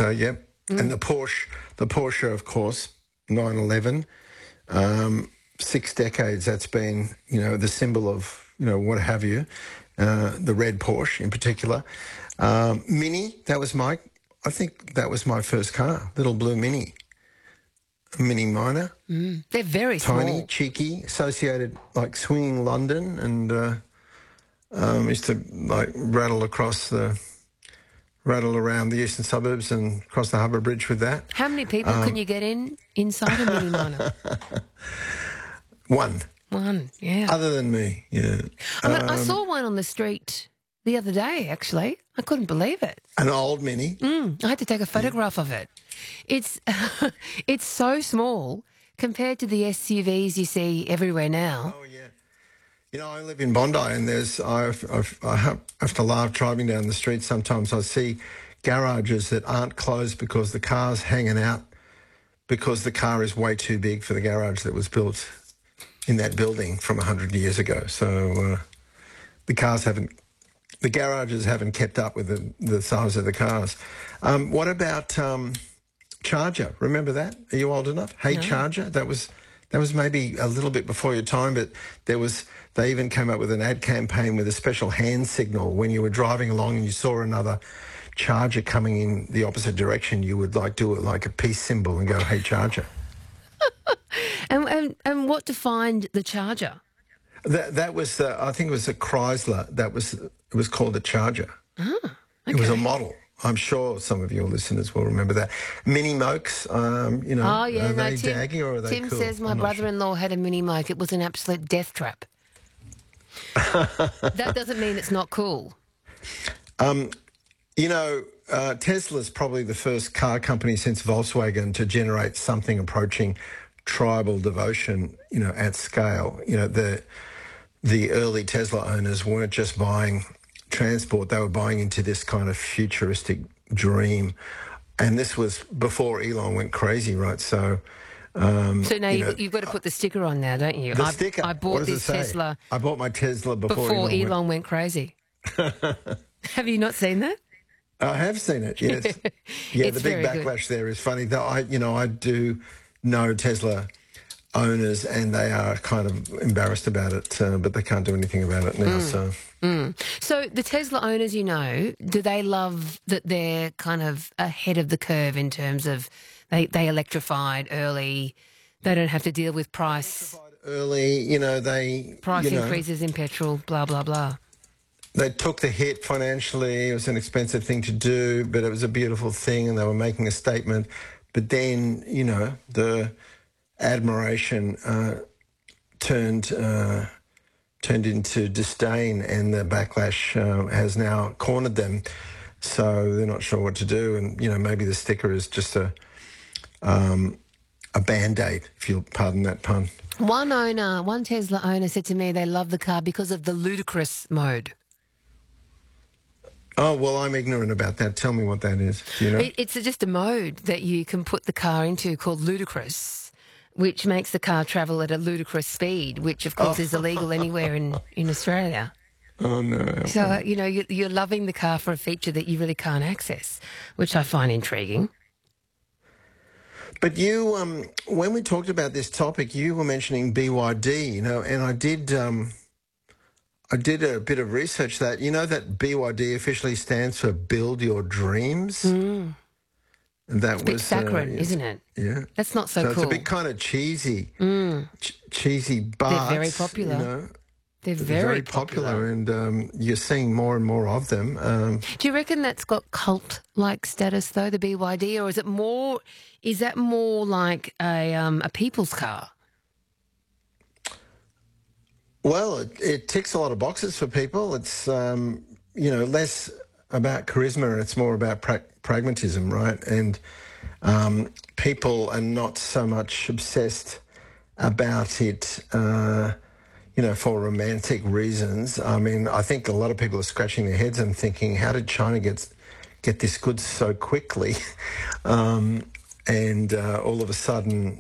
yep. And the Porsche, of course, 911. 6 decades that's been, the symbol of, what have you, the red Porsche in particular. Mini, I think that was my first car, little blue Mini. A Mini Minor. They're very tiny, small. cheeky, associated like swinging London, and used to like rattle around the eastern suburbs and across the Harbour Bridge with that. How many people can you get inside a Mini Minor? One, yeah. other than me, yeah. I saw one on the street the other day, actually. I couldn't believe it. An old Mini. I had to take a photograph of it. It's it's so small compared to the SUVs you see everywhere now. Oh, yeah. I live in Bondi, and I have to laugh driving down the street. Sometimes I see garages that aren't closed because the car's hanging out because the car is way too big for the garage that was built in that building from 100 years ago. So the garages haven't kept up with the size of the cars. What about Charger? Remember that? Are you old enough? Hey, no. Charger? That was maybe a little bit before your time, but they even came up with an ad campaign with a special hand signal. When you were driving along and you saw another Charger coming in the opposite direction, you would do it like a peace symbol and go, hey, Charger. And what defined the Charger? That was, I think it was a Chrysler. It was called a Charger. Ah, okay. It was a model. I'm sure some of your listeners will remember that. Mini Mokes, Oh, yeah, are they daggy or are they Tim cool? says my brother-in-law had a Mini Moke. It was an absolute death trap. That doesn't mean it's not cool. Tesla's probably the first car company since Volkswagen to generate something approaching tribal devotion, at scale. The early Tesla owners weren't just buying transport, they were buying into this kind of futuristic dream. And this was before Elon went crazy, right? So now you've got to put the sticker on now, don't you? The sticker. I bought this Tesla. I bought my Tesla before Elon went crazy. Have you not seen that? I have seen it, yes. Yeah, the big backlash there is funny. Though I do know Tesla owners and they are kind of embarrassed about it, but they can't do anything about it now. So the Tesla owners, do they love that they're kind of ahead of the curve in terms of they electrified early, they don't have to deal with price early, increases in petrol, blah, blah, blah. They took the hit financially. It was an expensive thing to do, but it was a beautiful thing and they were making a statement. But then, the admiration turned into disdain, and the backlash has now cornered them. So they're not sure what to do. And, maybe the sticker is just a Band-Aid, if you'll pardon that pun. One Tesla owner said to me they love the car because of the ludicrous mode. Oh, well, I'm ignorant about that. Tell me what that is. Do you know? It's just a mode that you can put the car into called ludicrous, which makes the car travel at a ludicrous speed, which, of course, is illegal anywhere in Australia. Oh, no. So, you're loving the car for a feature that you really can't access, which I find intriguing. But you, when we talked about this topic, you were mentioning BYD, and I did a bit of research that, that BYD officially stands for Build Your Dreams. Mm. That it's a bit saccharine, isn't it? Yeah. That's not so cool. It's a bit kind of cheesy. Cheesy, but... They're very popular. They're very popular. And you're seeing more and more of them. Do you reckon that's got cult-like status, though, the BYD, or is that more like a people's car? Well, it ticks a lot of boxes for people. It's, less about charisma and it's more about pragmatism, right? And people are not so much obsessed about it, for romantic reasons. I mean, I think a lot of people are scratching their heads and thinking, how did China get this goods so quickly? And all of a sudden,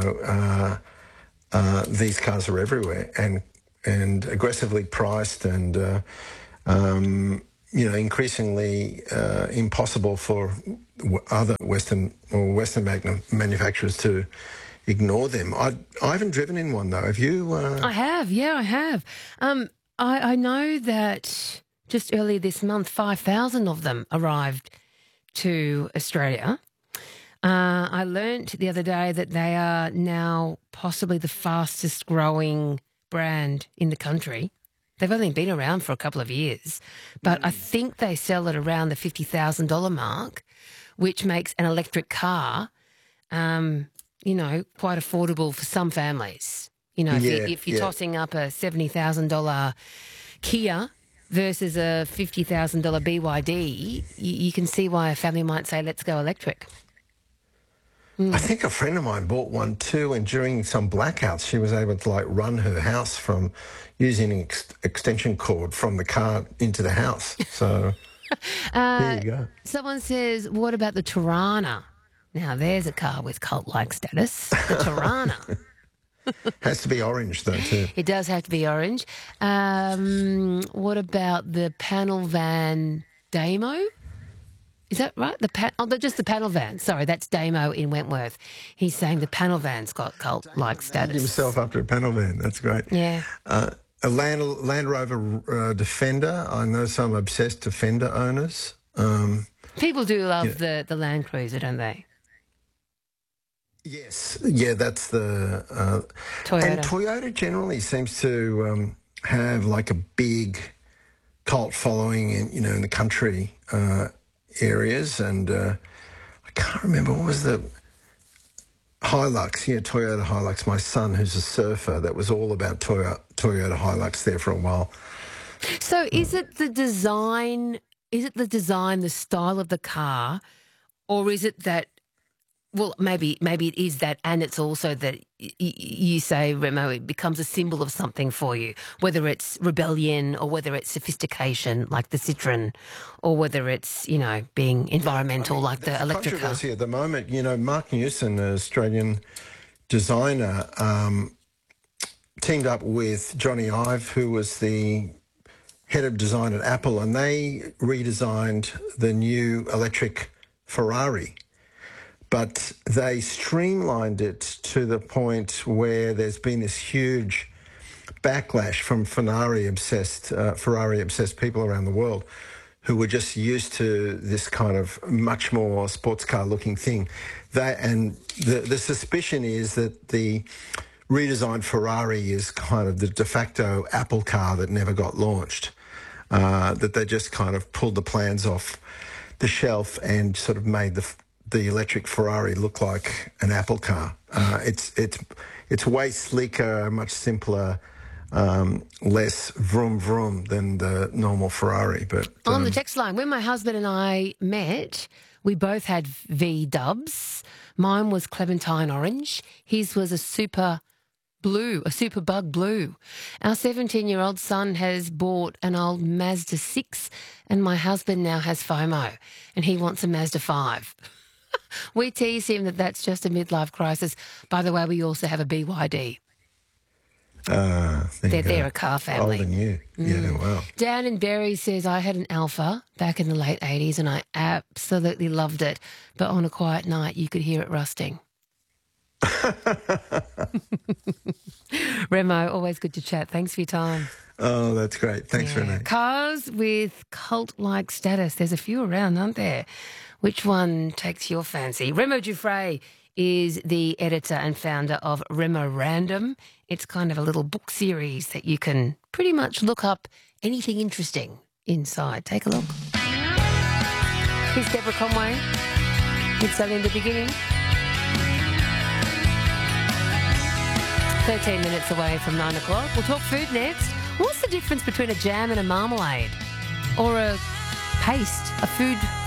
these cars are everywhere and aggressively priced and, increasingly impossible for other Western manufacturers to ignore them. I haven't driven in one though. Have you? I have, yeah, I have. I know that just earlier this month, 5,000 of them arrived to Australia. I learnt the other day that they are now possibly the fastest growing brand in the country. They've only been around for a couple of years, but I think they sell at around the $50,000 mark, which makes an electric car, quite affordable for some families. If you're tossing up a $70,000 Kia versus a $50,000 BYD, you can see why a family might say, let's go electric. I think a friend of mine bought one too, and during some blackouts, she was able to run her house from using an extension cord from the car into the house. So there you go. Someone says, what about the Torana? Now, there's a car with cult-like status, the Torana. Has to be orange though too. It does have to be orange. What about the panel van Damo? Is that right? Just the panel van. Sorry, that's Damo in Wentworth. He's saying the panel van's got cult-like status. Himself after a panel van. That's great. Yeah. A Land Rover Defender. I know some obsessed Defender owners. People do love the Land Cruiser, don't they? Yes. Yeah, that's the Toyota. And Toyota generally seems to have a big cult following in the country areas, and I can't remember, what was the Hilux? Yeah, Toyota Hilux. My son, who's a surfer, that was all about Toyota Hilux there for a while. So is it the design, the style of the car, or is it that, well, maybe it is that, and it's also that you say, Remo, it becomes a symbol of something for you, whether it's rebellion or whether it's sophistication like the Citroen, or whether it's, being environmental like the electric car. Controversy at the moment. Mark Newson, an Australian designer, teamed up with Johnny Ive, who was the head of design at Apple, and they redesigned the new electric Ferrari. But they streamlined it to the point where there's been this huge backlash from Ferrari-obsessed people around the world who were just used to this kind of much more sports car-looking thing. The suspicion is that the redesigned Ferrari is kind of the de facto Apple car that never got launched, that they just kind of pulled the plans off the shelf and sort of made the electric Ferrari look like an Apple car. It's way sleeker, much simpler, less vroom vroom than the normal Ferrari. But on the text line, when my husband and I met, we both had V-dubs. Mine was Clementine orange. His was a super bug blue. Our 17-year-old son has bought an old Mazda 6, and my husband now has FOMO, and he wants a Mazda 5. We tease him that that's just a midlife crisis. By the way, we also have a BYD. They're a car family. Older than you. Yeah, wow. Dan in Berry says, I had an Alpha back in the late 80s and I absolutely loved it. But on a quiet night, you could hear it rusting. Remo, always good to chat. Thanks for your time. Oh, that's great. Thanks, Renee. Cars with cult-like status. There's a few around, aren't there? Which one takes your fancy? Remo Giuffre is the editor and founder of Remo Random. It's kind of a little book series that you can pretty much look up anything interesting inside. Take a look. Here's Deborah Conway. It's only in the beginning. 13 minutes away from 9 o'clock. We'll talk food next. What's the difference between a jam and a marmalade? Or a paste, a food